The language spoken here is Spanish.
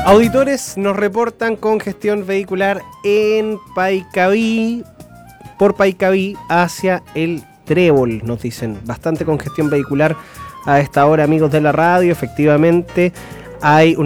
Auditores nos reportan congestión vehicular en Paikaví, por Paikaví hacia el Trébol, nos dicen. Bastante congestión vehicular a esta hora, amigos de la radio. Efectivamente, hay